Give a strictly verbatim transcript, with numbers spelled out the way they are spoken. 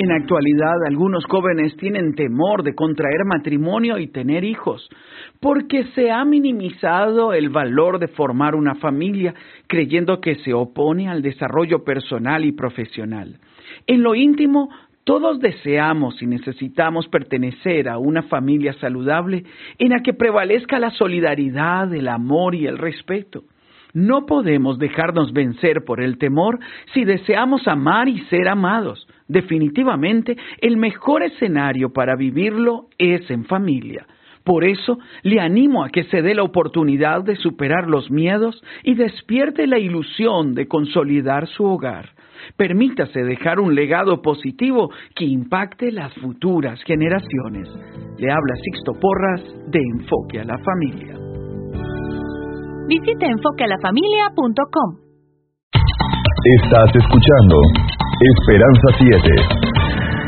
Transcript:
En la actualidad, algunos jóvenes tienen temor de contraer matrimonio y tener hijos, porque se ha minimizado el valor de formar una familia, creyendo que se opone al desarrollo personal y profesional. En lo íntimo, todos deseamos y necesitamos pertenecer a una familia saludable en la que prevalezca la solidaridad, el amor y el respeto. No podemos dejarnos vencer por el temor si deseamos amar y ser amados. Definitivamente, el mejor escenario para vivirlo es en familia. Por eso, le animo a que se dé la oportunidad de superar los miedos y despierte la ilusión de consolidar su hogar. Permítase dejar un legado positivo que impacte las futuras generaciones. Le habla Sixto Porras de Enfoque a la Familia. Visite enfoque a la familia punto com. Estás escuchando Esperanza siete.